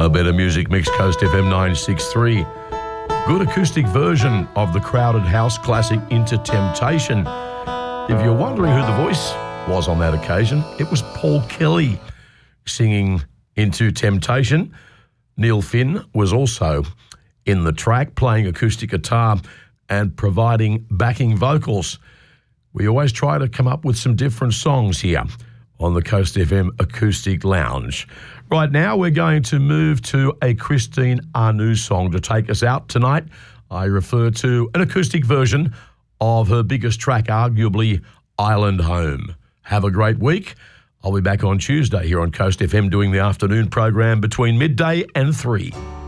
Better Music Mix, Coast FM 963. Good acoustic version of the crowded house classic Into Temptation. If you're wondering who the voice was on that occasion, it was Paul Kelly singing Into Temptation. Neil Finn was also in the track, playing acoustic guitar and providing backing vocals. We always try to come up with some different songs here on the Coast FM Acoustic Lounge. Right now, we're going to move to a Christine Anu song to take us out tonight. I refer to an acoustic version of her biggest track, arguably, Island Home. Have a great week. I'll be back on Tuesday here on Coast FM doing the afternoon program between midday and 3.